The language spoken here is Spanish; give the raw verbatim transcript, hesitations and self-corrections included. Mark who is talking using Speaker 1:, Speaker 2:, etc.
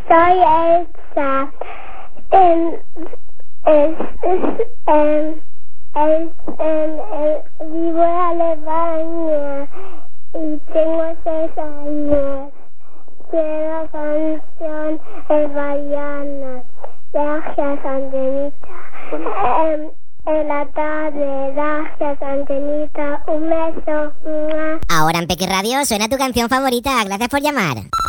Speaker 1: Soy Elsa. Em, es, es, em, es, em, em, vivo en Alemania y tengo seis años. Quiero la canción de Mariana. Gracias, Antenita. Em, en la tarde, gracias, Antenita. Un beso.
Speaker 2: Ahora en Peque Radio suena tu canción favorita. Gracias por llamar.